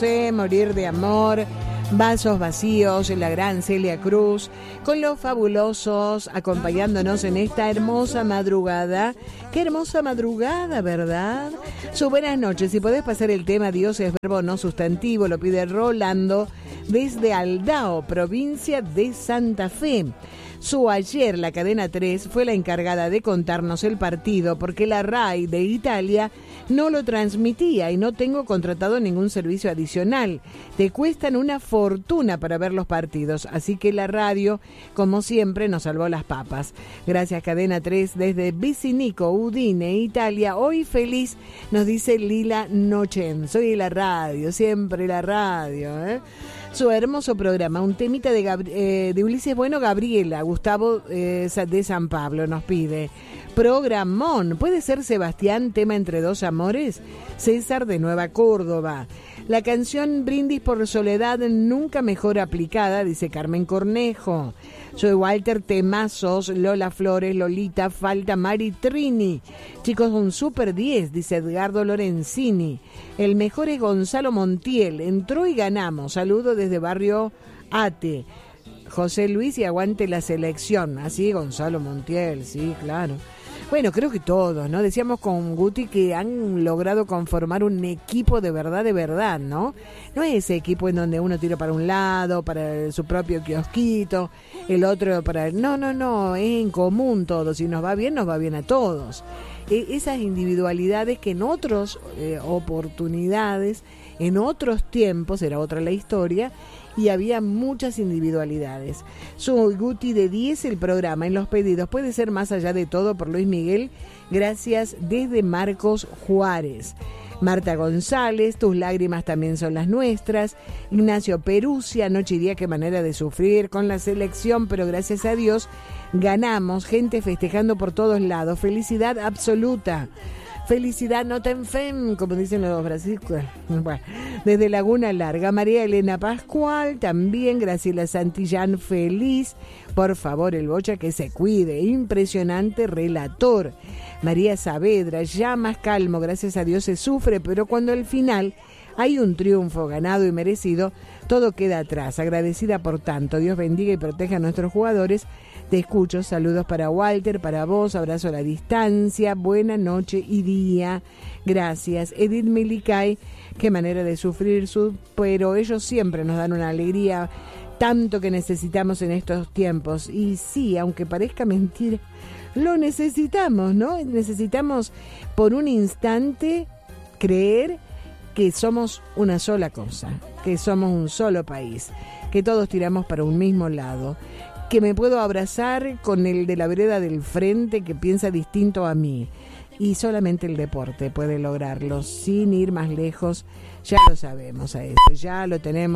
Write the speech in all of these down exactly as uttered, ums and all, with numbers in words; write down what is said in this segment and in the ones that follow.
Morir de amor, Vasos vacíos, la gran Celia Cruz, con los fabulosos acompañándonos en esta hermosa madrugada. Qué hermosa madrugada, ¿verdad? Su buenas noches. Si podés pasar el tema Dios es verbo no sustantivo, lo pide Rolando desde Aldao, provincia de Santa Fe. Su ayer, la cadena tres, fue la encargada de contarnos el partido porque la RAI de Italia no lo transmitía y no tengo contratado ningún servicio adicional. Te cuestan una fortuna para ver los partidos, así que la radio, como siempre, nos salvó las papas. Gracias, cadena tres, desde Vicinico, Udine, Italia. Hoy feliz, nos dice Lila Nochen. Soy la radio, siempre la radio, ¿eh? Su hermoso programa, un temita de, Gabri- eh, de Ulises Bueno, Gabriela, Gustavo eh, de San Pablo nos pide. Programón, ¿puede ser Sebastián, tema Entre dos amores? César de Nueva Córdoba. La canción Brindis por Soledad, nunca mejor aplicada, dice Carmen Cornejo. Soy Walter Temazos, Lola Flores, Lolita, falta Mari Trini. Chicos, un super diez, dice Edgardo Lorenzini. El mejor es Gonzalo Montiel, entró y ganamos. Saludo desde Barrio Ate. José Luis y aguante la selección. Así, Gonzalo Montiel, sí, claro. Bueno, creo que todos, ¿no? Decíamos con Guti que han logrado conformar un equipo de verdad, de verdad, ¿no? No es ese equipo en donde uno tira para un lado, para su propio kiosquito, el otro para... No, no, no, es en común todo. Si nos va bien, nos va bien a todos. E- esas individualidades que en otras eh, oportunidades, en otros tiempos, era otra la historia, y había muchas individualidades. Soy Guti de diez, el programa en los pedidos puede ser más allá de todo por Luis Miguel. Gracias desde Marcos Juárez. Marta González, tus lágrimas también son las nuestras. Ignacio Perusia, noche y día, qué manera de sufrir con la selección, pero gracias a Dios ganamos. Gente festejando por todos lados. Felicidad absoluta. Felicidad, no te enfermes, como dicen los franciscanos. Bueno, desde Laguna Larga, María Elena Pascual, también Graciela Santillán, feliz. Por favor, el Bocha que se cuide. Impresionante relator. María Saavedra, ya más calmo, gracias a Dios se sufre, pero cuando al final hay un triunfo ganado y merecido, todo queda atrás. Agradecida por tanto. Dios bendiga y proteja a nuestros jugadores. Te escucho, saludos para Walter, para vos, abrazo a la distancia, buena noche y día, gracias. Edith Milicay, qué manera de sufrir, su, pero ellos siempre nos dan una alegría, tanto que necesitamos en estos tiempos. Y sí, aunque parezca mentira, lo necesitamos, ¿no? Necesitamos por un instante creer que somos una sola cosa, que somos un solo país, que todos tiramos para un mismo lado, que me puedo abrazar con el de la vereda del frente que piensa distinto a mí. Y solamente el deporte puede lograrlo, sin ir más lejos. Ya lo sabemos a eso, ya lo tenemos,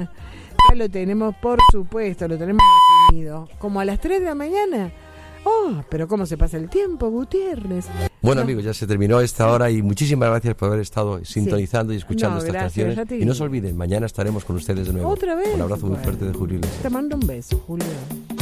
ya lo tenemos, por supuesto, lo tenemos asumido. Como a las tres de la mañana. Oh, pero cómo se pasa el tiempo, Gutiérrez. Bueno, no. amigos, ya se terminó esta hora y muchísimas gracias por haber estado sintonizando sí. y escuchando no, estas gracias, canciones. Y no se olviden, mañana estaremos con ustedes de nuevo. ¿Otra vez? Un abrazo muy bueno, fuerte de Julio Iglesias. Te mando un beso, Julio.